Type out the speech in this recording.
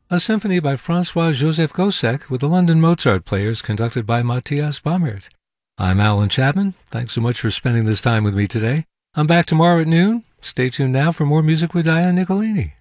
a symphony by Francois-Joseph Gossec with the London Mozart Players conducted by Matthias Baumert. I'm Alan Chapman. Thanks so much for spending this time with me today. I'm back tomorrow at noon. Stay tuned now for more music with Diane Nicolini.